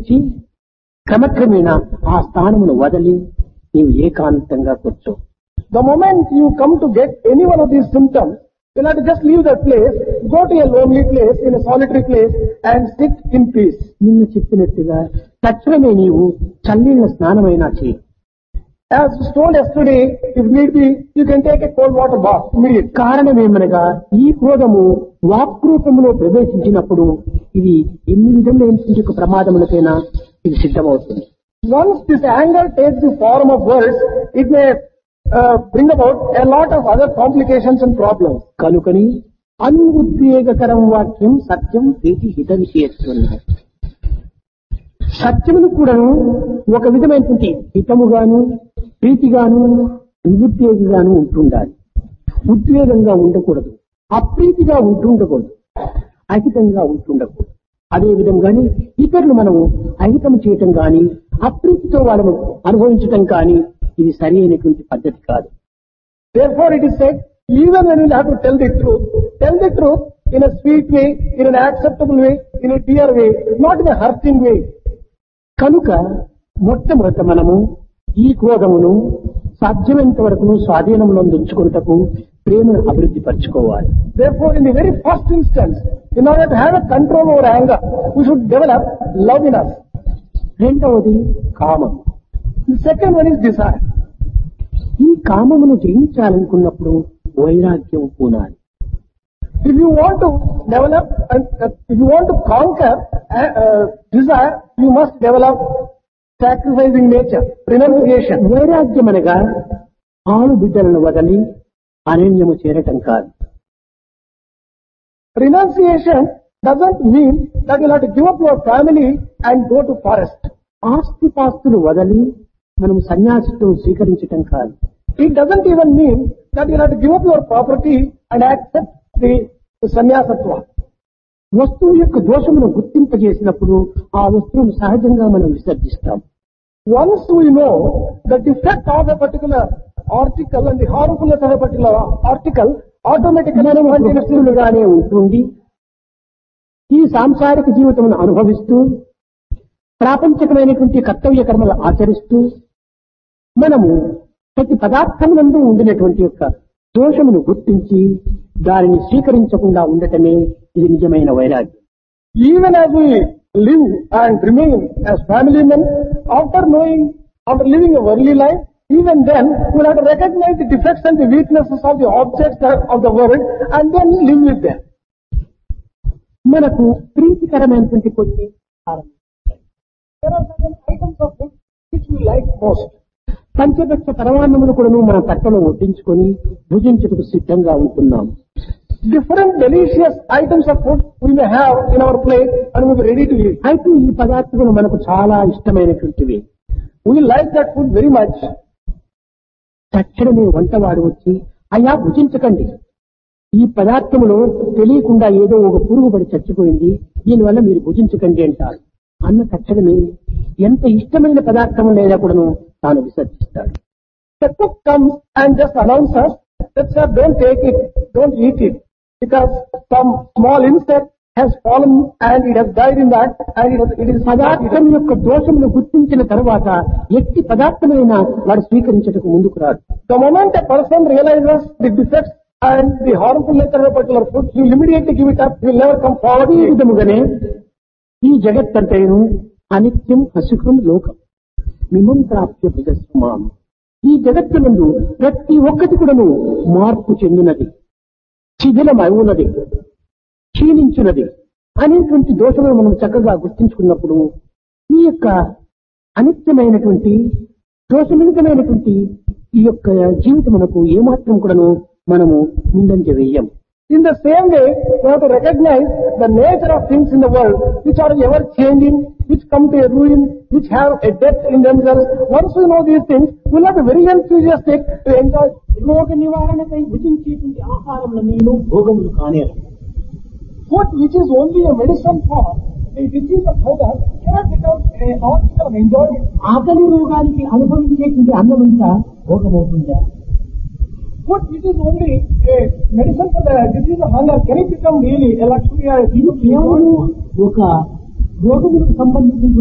గుర్తించి క్రమక్రమేణా ఆ స్థానమును వదిలి నీవు ఏకాంతంగా కూర్చో. The moment you come to get any one of these symptoms, you have to just leave that place, go to a lonely place, in a solitary place, and sit in peace. నిన్ను చెప్పినట్టుగా తక్షణమే నీవు చల్లీళ్ల స్నానమైనా చేయి. As told yesterday, if need be, you can take a cold water bath immediately. కారణమేమనగా ఈ క్రోధము వాక్రూపములో ప్రవేశించినప్పుడు ఇది ఎన్ని విధములైన ప్రమాదములకైనా ఇది సిద్ధమవుతుంది. Once this anger takes the form of words, it may bring about a lot of other complications and problems. కనుకని అనుద్వేగకరం వాక్యం సత్యం ప్రీతి హిత విషయస్తున్నారు. సత్యమును కూడాను ఒక విధమైనటువంటి హితముగాను ప్రీతిగాను నిరుద్వేగంగాను ఉంటుండాలి. ఉద్వేగంగా ఉండకూడదు, అప్రీతిగా ఉంటుండకూడదు, అహితంగా ఉంటుండకూడదు. అదే విధంగానే ఇతరులు మనము అహితం చేయటం గాని అప్రీతితో వాళ్ళను అనుభవించటం కానీ ఇది సరి అయినటువంటి పద్ధతి కాదు. Therefore it is said, even when you have to tell the truth in a sweet way, in an acceptable way, in a dear way, not in a hurting way. కనుక మొట్టమొదట మనము ఈ క్రోధమును సాధ్యమైనంత వరకు స్వాధీనంలో ఉంచుకున్నటకు ప్రేమను అభివృద్ధి పరచుకోవాలి. Therefore, in the very first instance, in order to have a control over anger, we should develop love in us. రెండవది కామం. The second one is desire. ఈ కామమును జయించాలనుకున్నప్పుడు వైరాగ్యం పూనాలి. If you want to develop, if you want to conquer desire, you must develop sacrificing nature, renunciation. వైరాగ్యం అనగా ఆలు బిడ్డలను వదిలి అరణ్యము చేరటం కాదు. Renunciation doesn't mean that you'll have to give up your family and go to forest. ఆస్తిపాస్తులు వదిలి మనం సన్యాసిత్వం స్వీకరించటం కాదు. It doesn't even mean that you'll have to give up your property and accept the sannyasatva. వస్తువు యొక్క దోషమును గుర్తింపజేసినప్పుడు ఆ వస్తువును సహజంగా మనం విసర్జిస్తాం. Once we know the defect of a particular article and the harmfulness of a particular article, automatically మనం వస్తువులుగానే ఉంటుంది ఈ సాంసారిక జీవితమును అనుభవిస్తూ ప్రాపంచికమైనటువంటి కర్తవ్య కర్మలు ఆచరిస్తూ మనము ప్రతి పదార్థమునందు ఉండినటువంటి యొక్క దోషమును గుర్తించి దానిని స్వీకరించకుండా ఉండటమే ఇది నిజమైన వైరాగ్యం. Even as we live and remain as family men, after living a worldly life, even then we'll have to recognize the defects and the weaknesses of the objects of the world and then live with them. మనకు ప్రీతికరమైనటువంటి కొన్ని There are certain items of food which we like most. పంచపక్ష పరమాన్నమును కూడా మన తట్టలో వడ్డించుకొని భుజించుటకు సిద్ధంగా ఉంటున్నాం. Different delicious items of food we may have in our plate and we will be ready to eat. అయితే ఈ పదార్థములు మనకు చాలా ఇష్టమైనటువంటివి. We like that food very much. తక్షణమే వంటవాడు వచ్చి అయ్యా భుజించకండి, ఈ పదార్థములో తెలియకుండా ఏదో ఒక పురుగు పడి చచ్చిపోయింది, దీనివల్ల మీరు భుజించకండి అంటారు. అన్న తక్షణమే ఎంత ఇష్టమైన పదార్థము లేదా కూడాను తాను విసర్జిస్తాడు. The cook comes and just announces that sir, don't take it, don't eat it, because some small insect has fallen and it has died in that and it is పదార్థం యొక్క దోషమును గుర్తించిన తర్వాత ఎట్టి పదార్థమైన వాడు స్వీకరించటకు ముందుకు రాడు. The moment a person realizes the defects and the harmful nature of a particular food, he will immediately give it up, he will never come forward. ఈ విధముగానే ఈ జగత్తంతేను అనిత్యం అసుఖం లోకం మిమం ప్రాప్య భుజస్మాం. ఈ జగత్తునందు ప్రతి ఒక్కటి కూడాను మార్పు చెందినది, శిథిలమవునది, క్షీణించున్నది అనేటువంటి దోషములు మనం చక్కగా గుర్తించుకున్నప్పుడు ఈ యొక్క అనిత్యమైనటువంటి దోషమితమైనటువంటి ఈ యొక్క జీవితమునకు ఏమాత్రం కూడాను మనము ముందంజ వేయం. In the same way, we have to recognize the nature of things in the world which are ever changing, which come to a ruin, which have a depth in themselves. Once we know these things, we will have to be very enthusiastic to enjoy. రోగ నివారణకై భుజించేటువంటి ఆహారములను భోగములు కానేరు. Food which is only a medicine for the disease of hunger cannot become an object of enjoyment. ఆకలి రోగానికి అనుభవించేటువంటి అన్నమంతా భోగమవుతుందా? Food which is only a medicine for the disease of hunger, can it become really a luxury? ఇది కేవలం ఒక రోగములకు సంబంధించిన